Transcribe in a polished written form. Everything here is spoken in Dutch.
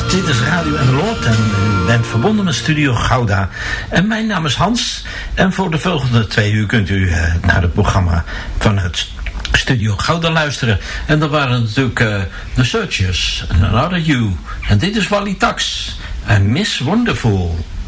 Dit is Radio Emmeloord en u bent verbonden met Studio Gouda. En mijn naam is Hans. En voor de volgende 2 uur kunt u naar het programma vanuit Studio Gouda luisteren. En dat waren natuurlijk The Searchers, Another You. En dit is Wally Tax en Miss Wonderful.